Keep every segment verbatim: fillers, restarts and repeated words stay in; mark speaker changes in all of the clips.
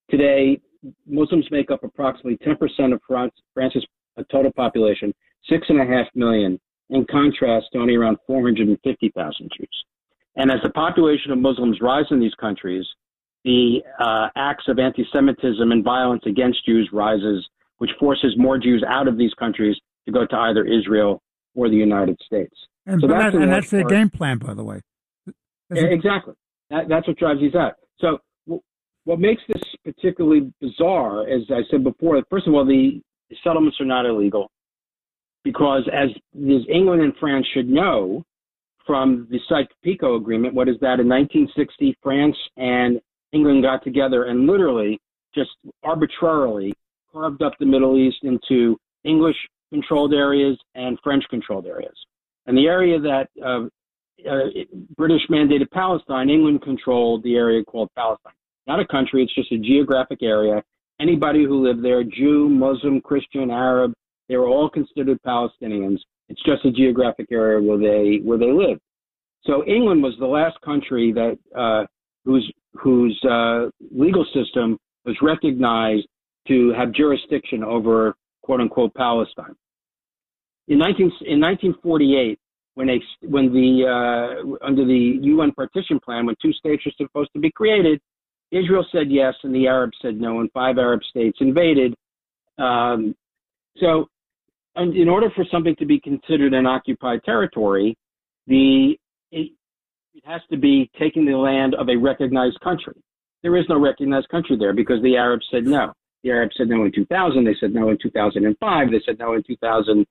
Speaker 1: Today, Muslims make up approximately ten percent of France, France's total population, six and a half million, in contrast to only around four hundred fifty thousand Jews. And as the population of Muslims rise in these countries, the uh, acts of anti-Semitism and violence against Jews rises, which forces more Jews out of these countries to go to either Israel or the United States.
Speaker 2: And,
Speaker 1: so
Speaker 2: that's,
Speaker 1: that's,
Speaker 2: and that's their
Speaker 1: part.
Speaker 2: game plan, by the way. Isn't
Speaker 1: Exactly. That, that's what drives these out. So w- what makes this particularly bizarre, as I said before, first of all, the settlements are not illegal because, as, as England and France should know from the Sykes-Picot Agreement, what is that? In nineteen sixty, France and England got together and literally just arbitrarily carved up the Middle East into English-controlled areas and French-controlled areas. And the area that uh, uh, British mandated Palestine, England controlled the area called Palestine. Not a country, it's just a geographic area. Anybody who lived there, Jew, Muslim, Christian, Arab, they were all considered Palestinians. It's just a geographic area where they where they lived. So England was the last country that uh, whose whose uh, legal system was recognized to have jurisdiction over quote unquote Palestine. In nineteen in nineteen forty-eight, when they when the uh, under the U N partition plan, when two states were supposed to be created, Israel said yes and the Arabs said no, and five Arab states invaded. Um, so, and in order for something to be considered an occupied territory, the it, it has to be taking the land of a recognized country. There is no recognized country there because the Arabs said no. The Arabs said no in two thousand. They said no in two thousand five. They said no in two thousand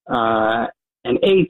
Speaker 1: eight.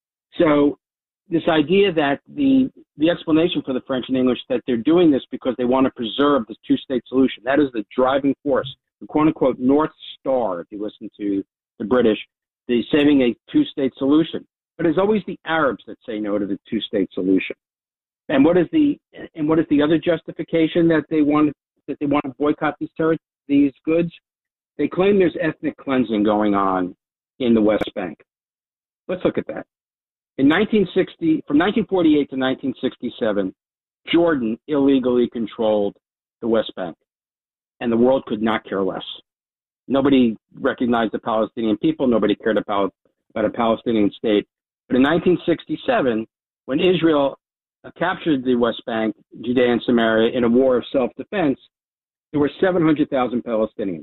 Speaker 1: So this idea that the the explanation for the French and English that they're doing this because they want to preserve the two-state solution, that is the driving force, the quote-unquote North Star, if you listen to the British, the saving a two-state solution. But it's always the Arabs that say no to the two-state solution. And what is the and what is the other justification that they want that they want to boycott these ter- these goods? They claim there's ethnic cleansing going on in the West Bank. Let's look at that. In nineteen sixty, from nineteen forty-eight to nineteen sixty-seven, Jordan illegally controlled the West Bank, and the world could not care less. Nobody recognized the Palestinian people. Nobody cared about, about a Palestinian state. But in nineteen sixty-seven, when Israel uh, captured the West Bank, Judea and Samaria in a war of self-defense, there were seven hundred thousand Palestinians.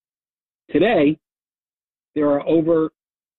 Speaker 1: Today, there are over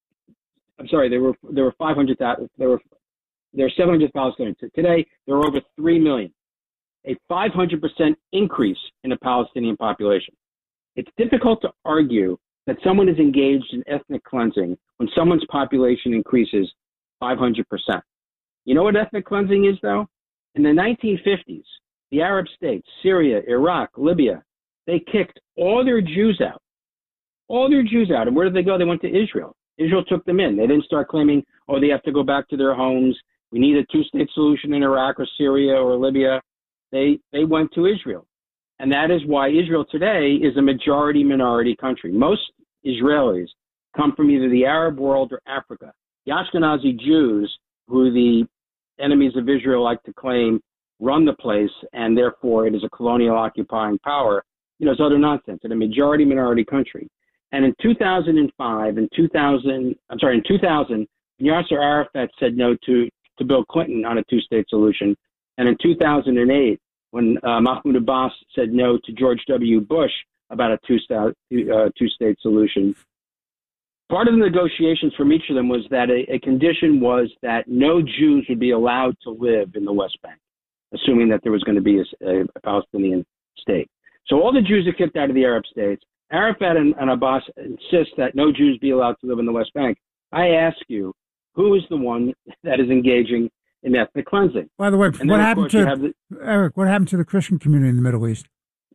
Speaker 1: I'm sorry, there were there were five hundred thousand. There were there are seven hundred Palestinians. Today, there are over three million, a five hundred percent increase in the Palestinian population. It's difficult to argue that someone is engaged in ethnic cleansing when someone's population increases five hundred percent. You know what ethnic cleansing is, though? In the nineteen fifties, the Arab states, Syria, Iraq, Libya, they kicked all their Jews out. All their Jews out. And where did they go? They went to Israel. Israel took them in. They didn't start claiming, oh, they have to go back to their homes. We need a two-state solution in Iraq or Syria or Libya. They they went to Israel. And that is why Israel today is a majority-minority country. Most Israelis come from either the Arab world or Africa. The Ashkenazi Jews, who the enemies of Israel like to claim run the place, and therefore it is a colonial occupying power, you know, it's utter nonsense. It's a majority-minority country. And in two thousand five and two thousand, I'm sorry, in two thousand, Yasser Arafat said no to, to Bill Clinton on a two-state solution. And in two thousand eight, when uh, Mahmoud Abbas said no to George W. Bush about a two-state, uh, two-state solution, part of the negotiations from each of them was that a, a condition was that no Jews would be allowed to live in the West Bank, assuming that there was going to be a, a Palestinian state. So all the Jews are kicked out of the Arab states. Arafat and, and Abbas insist that no Jews be allowed to live in the West Bank. I ask you, who is the one that is engaging in ethnic cleansing?
Speaker 2: By the way,
Speaker 1: and
Speaker 2: what
Speaker 1: then,
Speaker 2: happened
Speaker 1: course,
Speaker 2: to
Speaker 1: the,
Speaker 2: Eric? What happened to the Christian community in the Middle East?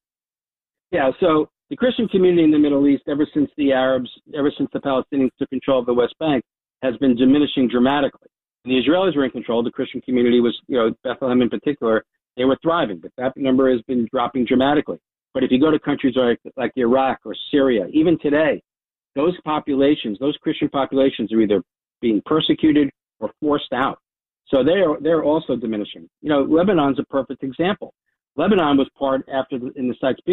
Speaker 1: Yeah, so the Christian community in the Middle East, ever since the Arabs, ever since the Palestinians took control of the West Bank, has been diminishing dramatically. When the Israelis were in control, the Christian community was, you know, Bethlehem in particular, they were thriving, but that number has been dropping dramatically. But if you go to countries like, like Iraq or Syria, even today, those populations, those Christian populations are either being persecuted or forced out. So they're, they're also diminishing. You know, Lebanon's a perfect example. Lebanon was part after the, in the Sykes